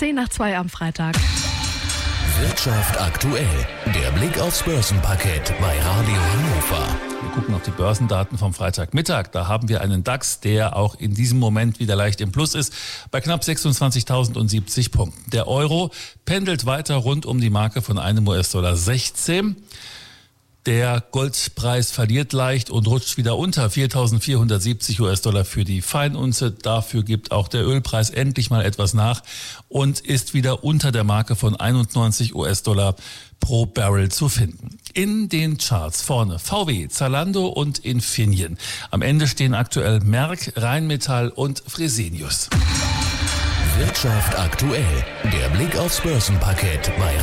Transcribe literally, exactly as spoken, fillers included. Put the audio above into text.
zehn nach zwei am Freitag. Wirtschaft aktuell. Der Blick aufs Börsenparkett bei Radio Hannover. Wir gucken auf die Börsendaten vom Freitagmittag. Da haben wir einen DAX, der auch in diesem Moment wieder leicht im Plus ist, bei knapp sechsundzwanzigtausendsiebzig Punkten. Der Euro pendelt weiter rund um die Marke von einem U S-Dollar sechzehn. Der Goldpreis verliert leicht und rutscht wieder unter viertausendvierhundertsiebzig U S-Dollar für die Feinunze. Dafür gibt auch der Ölpreis endlich mal etwas nach und ist wieder unter der Marke von einundneunzig U S-Dollar pro Barrel zu finden. In den Charts vorne V W, Zalando und Infineon. Am Ende stehen aktuell Merck, Rheinmetall und Fresenius. Wirtschaft aktuell. Der Blick aufs Börsenparkett bei